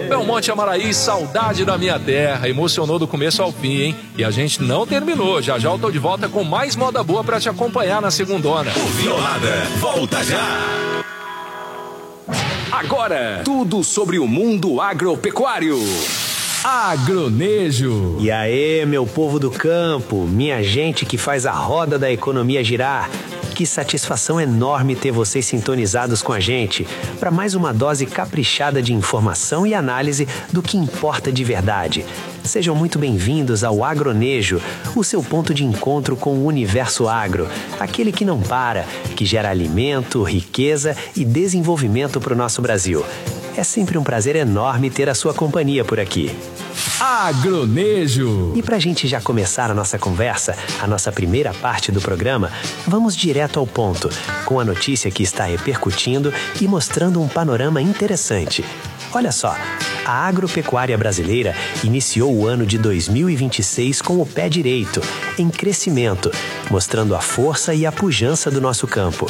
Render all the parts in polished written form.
Belmonte Amaraí, saudade da minha terra. Emocionou do começo ao fim, hein? E a gente não terminou. Já já eu tô de volta com mais moda boa pra te acompanhar na segundona. O Violada volta já. Agora, tudo sobre o mundo agropecuário. Agronejo. E aí, meu povo do campo, minha gente que faz a roda da economia girar. Que satisfação enorme ter vocês sintonizados com a gente para mais uma dose caprichada de informação e análise do que importa de verdade. Sejam muito bem-vindos ao Agronejo, o seu ponto de encontro com o universo agro, aquele que não para, que gera alimento, riqueza e desenvolvimento para o nosso Brasil. É sempre um prazer enorme ter a sua companhia por aqui. Agronejo. E para a gente já começar a nossa conversa, a nossa primeira parte do programa, vamos direto ao ponto, com a notícia que está repercutindo e mostrando um panorama interessante. Olha só, a agropecuária brasileira iniciou o ano de 2026 com o pé direito, em crescimento, mostrando a força e a pujança do nosso campo.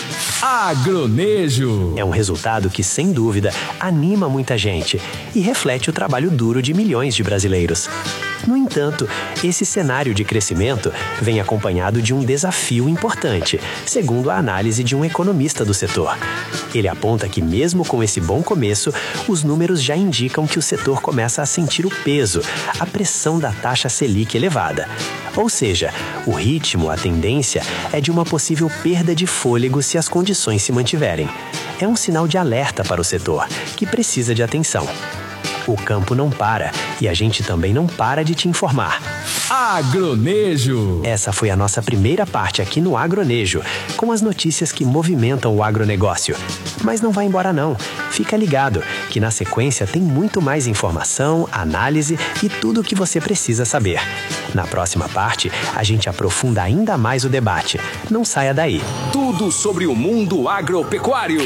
Agronejo. É um resultado que, sem dúvida, anima muita gente e reflete o trabalho duro de milhões de brasileiros. No entanto, esse cenário de crescimento vem acompanhado de um desafio importante, segundo a análise de um economista do setor. Ele aponta que, mesmo com esse bom começo, os números já indicam que o setor começa a sentir o peso, a pressão da taxa Selic elevada. Ou seja, o ritmo, a tendência é de uma possível perda de fôlego se as condições se mantiverem. É um sinal de alerta para o setor, que precisa de atenção. O campo não para e a gente também não para de te informar. Agronejo. Essa foi a nossa primeira parte aqui no Agronejo, com as notícias que movimentam o agronegócio. Mas não vai embora não. Fica ligado, que na sequência tem muito mais informação, análise e tudo o que você precisa saber. Na próxima parte, a gente aprofunda ainda mais o debate. Não saia daí. Tudo sobre o mundo agropecuário.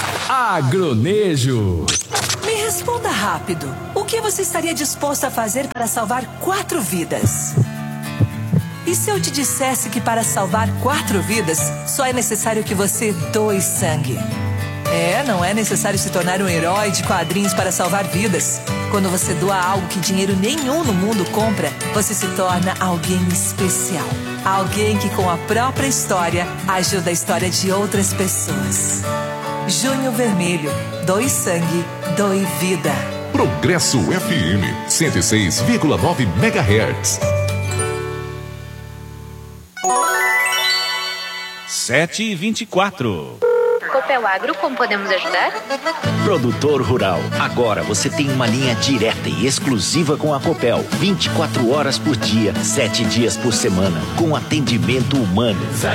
Agronejo. Me responda rápido. O que você estaria disposto a fazer para salvar 4 vidas? E se eu te dissesse que para salvar 4 vidas, só é necessário que você doe sangue? Não é necessário se tornar um herói de quadrinhos para salvar vidas. Quando você doa algo que dinheiro nenhum no mundo compra, você se torna alguém especial. Alguém que com a própria história ajuda a história de outras pessoas. Junho Vermelho. Doe sangue, doe vida. Progresso FM 106,9 MHz. 7h24. Copel Agro, como podemos ajudar? Produtor rural, agora você tem uma linha direta e exclusiva com a Copel. 24 horas por dia, 7 dias por semana, com atendimento humano.